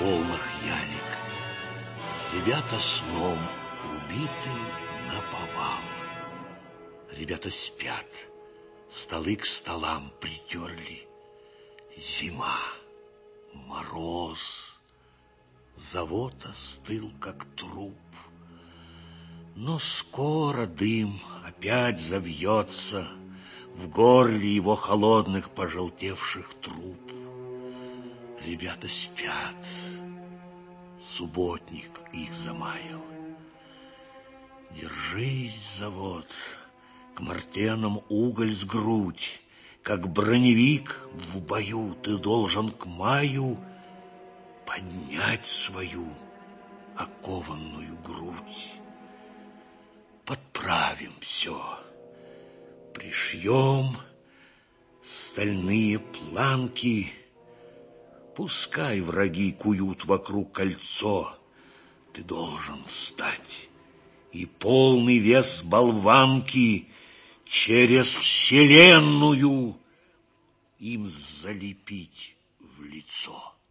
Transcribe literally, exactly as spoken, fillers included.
волнах ялик. Ребята сном убиты наповал. Ребята спят, столы к столам притерли. Зима, мороз, завод остыл, как труп. Но скоро дым опять завьется в горле его холодных пожелтевших труб. Ребята спят, субботник их замаял. Держись, завод, к мартенам уголь сгрудь, как броневик в бою ты должен к маю поднять свою окованную грудь. Подправим все, пришьем стальные планки. Пускай враги куют вокруг кольцо, ты должен встать и полный вес болванки через вселенную им залепить в лицо.